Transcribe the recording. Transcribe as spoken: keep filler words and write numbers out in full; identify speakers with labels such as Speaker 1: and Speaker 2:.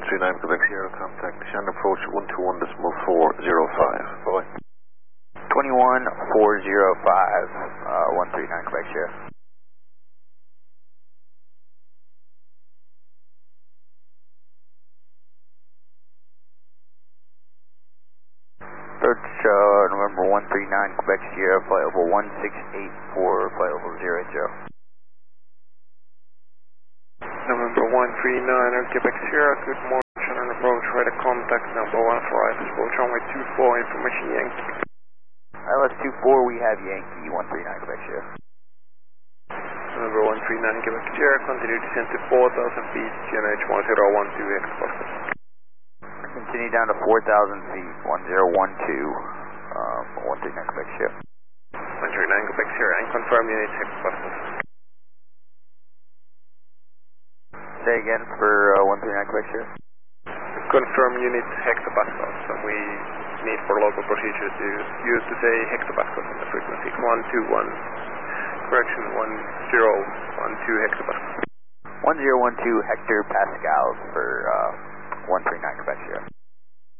Speaker 1: three nine Quebec Sierra, contact Shannon approach one two one decimal four zero five. Bye.
Speaker 2: twenty-one four zero five, uh, one three nine Quebec Sierra. Approach uh, November one three nine Quebec Sierra, flight level one six eight four, flight level zero eight zero.
Speaker 3: November one three nine Quebec Sierra, good morning, Shannon approach, radar contact number one for I S, approach runway two four, information Yankee.
Speaker 2: L S two four, we have Yankee one three nine Quebec Sierra.
Speaker 3: November one three nine Quebec Sierra, continue descent to four thousand feet, G N H one zero one two, hectopascal.
Speaker 2: Continue down to four thousand feet, one zero one two, um, one three nine Quebec Sierra.
Speaker 3: one three nine Quebec Sierra, and confirm unit hectopascal.
Speaker 2: Say again for uh, one three nine Quebec Sierra.
Speaker 3: Confirm unit hectopascals, and we need for local procedure to use to say hectopascals on the frequency one two one, correction one zero one two hectopascals.
Speaker 2: one zero one two hectopascals for uh, one three nine Quebec Sierra.